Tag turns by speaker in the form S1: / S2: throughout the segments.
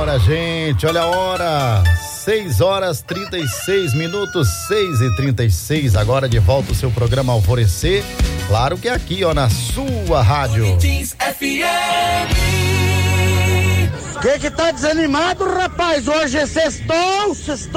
S1: hora, gente, olha a hora. 6h36, 6h36, agora de volta o seu programa Alvorecer. Claro que é aqui, ó, na sua rádio.
S2: Que tá desanimado, rapaz? Hoje é sextou?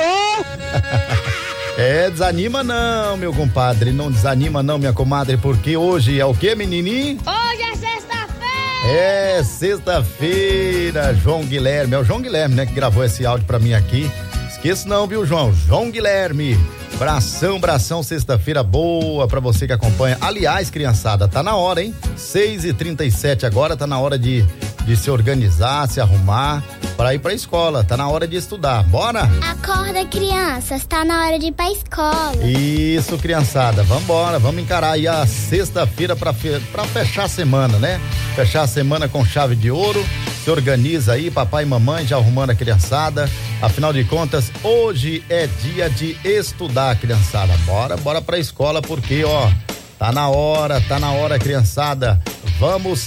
S1: Desanima não, meu compadre, não desanima não, minha comadre, porque hoje é o quê, menininho?
S3: Hoje é sexta-feira!
S1: É, sexta-feira, João Guilherme, é o João Guilherme, né, que gravou esse áudio pra mim aqui. Esqueça não, viu, João Guilherme, bração, sexta-feira boa pra você que acompanha. Aliás, criançada, tá na hora, hein? 6h37 agora, tá na hora de se organizar, se arrumar para ir pra escola, tá na hora de estudar, bora?
S3: Acorda, crianças, tá na hora de ir pra escola.
S1: Isso, criançada, vambora, vamos encarar aí a sexta-feira pra fechar a semana, né? Fechar a semana com chave de ouro. Se organiza aí, papai e mamãe já arrumando a criançada. Afinal de contas, hoje é dia de estudar, criançada. Bora pra escola, porque, ó, tá na hora, criançada. Vamos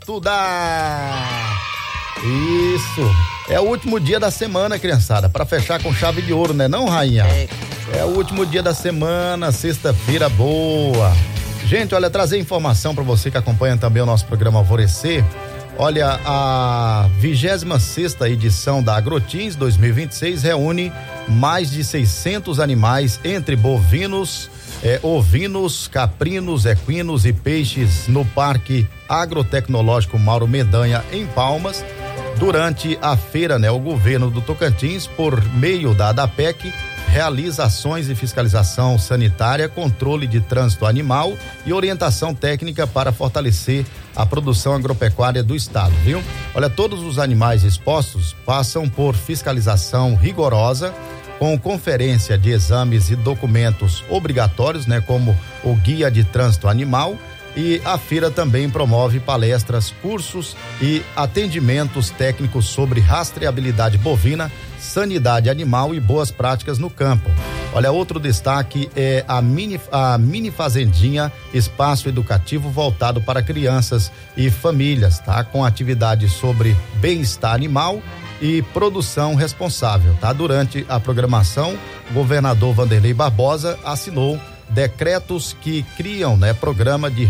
S1: estudar. Isso. É o último dia da semana, criançada, pra fechar com chave de ouro, né não, rainha? É o último dia da semana, sexta-feira boa. Gente, olha, trazer informação pra você que acompanha também o nosso programa Alvorecer. Olha, a 26ª edição da Agrotins 2026 reúne mais de 600 animais entre bovinos, ovinos, caprinos, equinos e peixes no Parque Agrotecnológico Mauro Mendanha, em Palmas. Durante a feira, né, o governo do Tocantins, por meio da ADAPEC, realiza ações de fiscalização sanitária, controle de trânsito animal e orientação técnica para fortalecer a produção agropecuária do estado, viu? Olha, todos os animais expostos passam por fiscalização rigorosa, com conferência de exames e documentos obrigatórios, né, como o guia de trânsito animal. E a feira também promove palestras, cursos e atendimentos técnicos sobre rastreabilidade bovina, sanidade animal e boas práticas no campo. Olha, outro destaque é a mini fazendinha, espaço educativo voltado para crianças e famílias, tá? Com atividades sobre bem-estar animal e produção responsável, tá? Durante a programação, o governador Vanderlei Barbosa assinou decretos que criam, né, programa de